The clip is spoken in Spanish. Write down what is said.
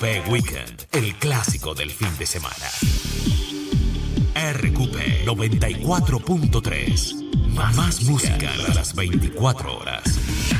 RQP Weekend, el clásico del fin de semana. RQP 94.3. Más música a las 24 horas.